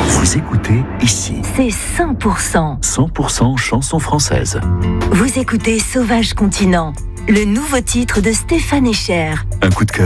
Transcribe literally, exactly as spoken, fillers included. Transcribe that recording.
Vous écoutez ici. C'est cent pour cent. cent pour cent chansons françaises. Vous écoutez Sauvage Continent, le nouveau titre de Stéphane Echer. Un coup de cœur